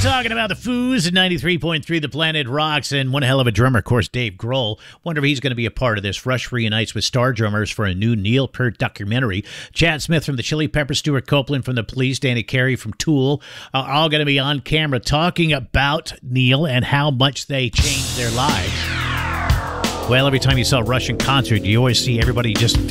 Talking about the Foos at 93.3 The Planet Rocks, and one hell of a drummer, of course, Dave Grohl. Wonder if he's going to be a part of this. Rush reunites with star drummers for a new Neil Peart documentary. Chad Smith from the Chili Peppers, Stuart Copeland from the Police, Danny Carey from Tool are all going to be on camera talking about Neil and how much they changed their lives. Well, every time you saw a Rush in concert, you always see everybody just